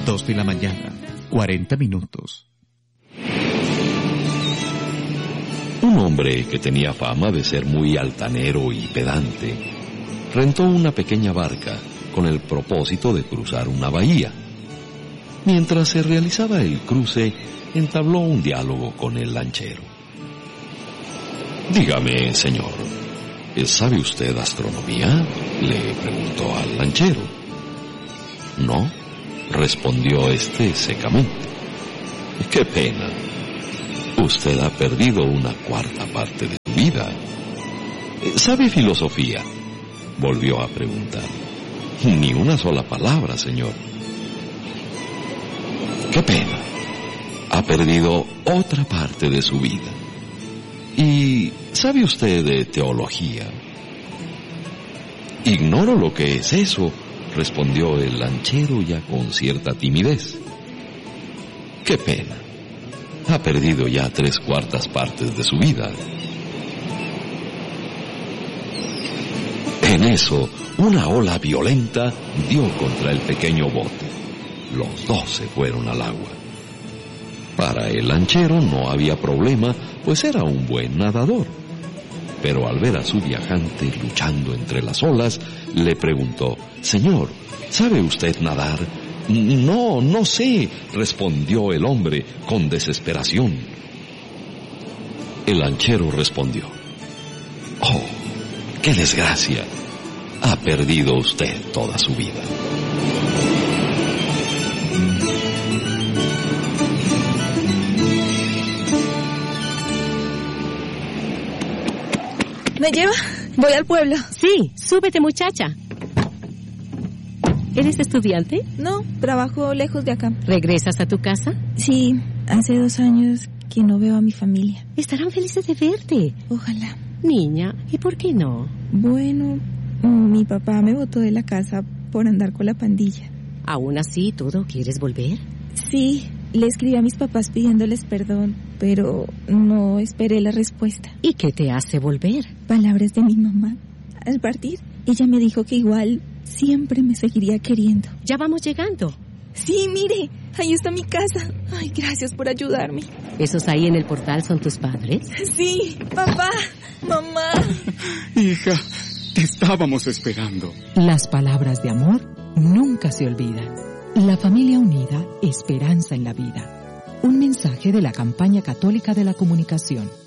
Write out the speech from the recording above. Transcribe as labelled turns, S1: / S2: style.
S1: 2 de la mañana, 40 minutos.
S2: Un hombre que tenía fama de ser muy altanero y pedante, rentó una pequeña barca con el propósito de cruzar una bahía. Mientras se realizaba el cruce, entabló un diálogo con el lanchero. Dígame, señor, ¿sabe usted astronomía?, le preguntó al lanchero. No, respondió este secamente. Qué pena. Usted ha perdido una cuarta parte de su vida. ¿Sabe filosofía?, volvió a preguntar. Ni una sola palabra, señor. Qué pena. Ha perdido otra parte de su vida. ¿Y sabe usted de teología? Ignoro lo que es eso, respondió el lanchero ya con cierta timidez. Qué pena. Ha perdido ya 3/4 partes de su vida. En eso, una ola violenta dio contra el pequeño bote. Los dos se fueron al agua. Para el lanchero no había problema, pues era un buen nadador. Pero al ver a su viajante luchando entre las olas, le preguntó: Señor, ¿sabe usted nadar? No sé, respondió el hombre con desesperación. El lanchero respondió: Oh, qué desgracia. Ha perdido usted toda su vida.
S3: ¿Me lleva? Voy al pueblo.
S4: Sí, súbete, muchacha. ¿Eres estudiante?
S3: No, trabajo lejos de acá.
S4: ¿Regresas a tu casa?
S3: Sí, hace 2 años que no veo a mi familia.
S4: Estarán felices de verte.
S3: Ojalá.
S4: Niña, ¿y por qué no?
S3: Bueno, mi papá me botó de la casa por andar con la pandilla.
S4: ¿Aún así todo quieres volver?
S3: Sí, le escribí a mis papás pidiéndoles perdón, pero no esperé la respuesta.
S4: ¿Y qué te hace volver?
S3: Palabras de mi mamá. Al partir, ella me dijo que igual siempre me seguiría queriendo.
S4: Ya vamos llegando.
S3: Sí, mire, ahí está mi casa. Ay, gracias por ayudarme.
S4: ¿Esos ahí en el portal son tus padres?
S3: Sí, papá, mamá.
S5: Hija, te estábamos esperando.
S6: Las palabras de amor nunca se olvidan. La familia unida, esperanza en la vida. Un mensaje de la Campaña Católica de la Comunicación.